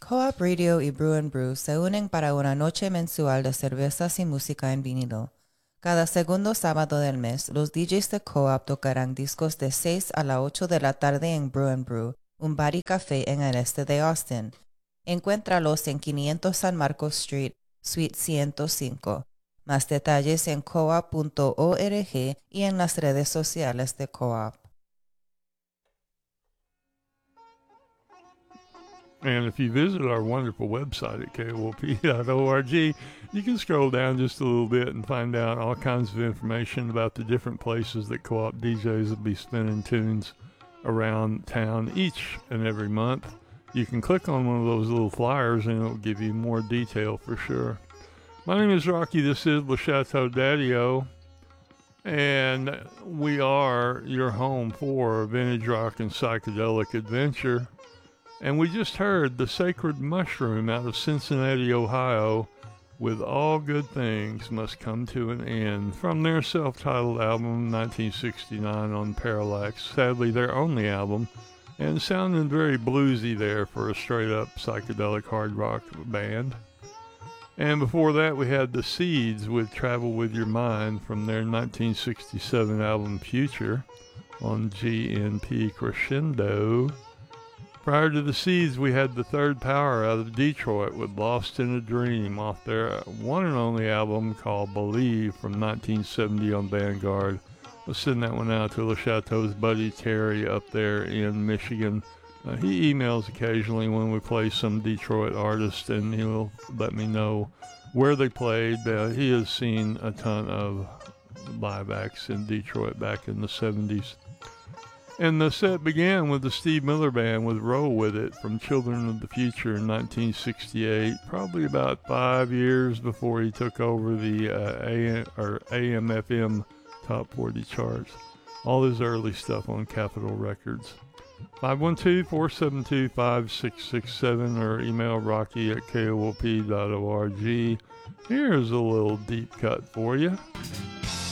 Co-op Radio y Brew and Brew se unen para una noche mensual de cervezas y música en vinilo. Cada segundo sábado del mes, los DJs de Co-op tocarán discos de 6 a las 8 de la tarde en Brew and Brew, un bar y café en el este de Austin. Encuéntralos en 500 San Marcos Street, Suite 105. Más detalles en coop.org y en las redes sociales de Co-op. And if you visit our wonderful website at KOLP.org, you can scroll down just a little bit and find out all kinds of information about the different places that Co-op DJs will be spinning tunes around town each and every month. You can click on one of those little flyers and it'll give you more detail for sure. My name is Rocky. This is Le Chateau Daddy-O, and we are your home for vintage rock and psychedelic adventure. And we just heard The Sacred Mushroom out of Cincinnati, Ohio, with All Good Things Must Come to an End, from their self-titled album, 1969, on Parallax. Sadly, their only album, and sounding very bluesy there for a straight-up psychedelic hard rock band. And before that, we had The Seeds with Travel With Your Mind from their 1967 album, Future, on GNP Crescendo. Prior to The Seeds, we had The Third Power out of Detroit with Lost in a Dream off their one and only album called Believe from 1970 on Vanguard. We'll send that one out to Le Chateau's buddy Terry up there in Michigan. He emails occasionally when we play some Detroit artist, and he'll let me know where they played. He has seen a ton of live acts in Detroit back in the 70s. And the set began with the Steve Miller Band with Roll With It from Children of the Future in 1968, probably about 5 years before he took over the AM/FM Top 40 charts. All his early stuff on Capitol Records. 512-472-5667 or email Rocky at KOLP.org. Here's a little deep cut for you.